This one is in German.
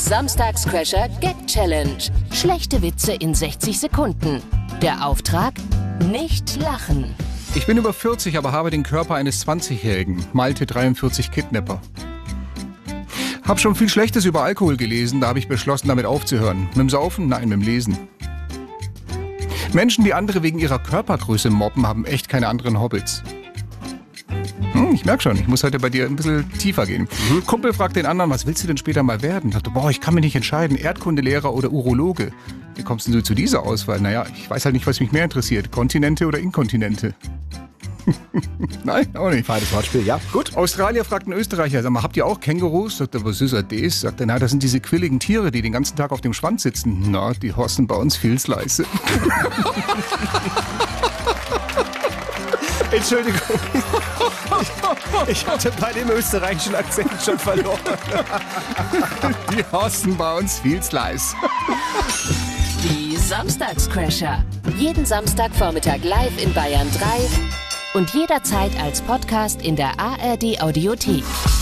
Samstagscrasher Gag Challenge. Schlechte Witze in 60 Sekunden. Der Auftrag? Nicht lachen. Ich bin über 40, aber habe den Körper eines 20-Jährigen. Malte 43 Kidnapper. Hab schon viel Schlechtes über Alkohol gelesen, da habe ich beschlossen, damit aufzuhören. Mit dem Saufen? Nein, mit dem Lesen. Menschen, die andere wegen ihrer Körpergröße mobben, haben echt keine anderen Hobbits. Ich merke schon, ich muss heute bei dir ein bisschen tiefer gehen. Kumpel fragt den anderen, was willst du denn später mal werden? Dachte, ich kann mich nicht entscheiden, Erdkundelehrer oder Urologe. Wie kommst denn du zu dieser Auswahl? Naja, ich weiß halt nicht, was mich mehr interessiert, Kontinente oder Inkontinente. Nein, auch nicht. Feines Wortspiel, ja, gut. Australier fragt einen Österreicher, sag mal, habt ihr auch Kängurus? Sagt er, was ist das? Sagt er, na, das sind diese quilligen Tiere, die den ganzen Tag auf dem Schwanz sitzen. Na, die horsten bei uns viel Sleiße. Entschuldigung. Ich hatte bei dem österreichischen Akzent schon verloren. Die horsten bei uns viel Sleiß. Die Samstagscrasher. Jeden Samstagvormittag live in Bayern 3 und jederzeit als Podcast in der ARD Audiothek.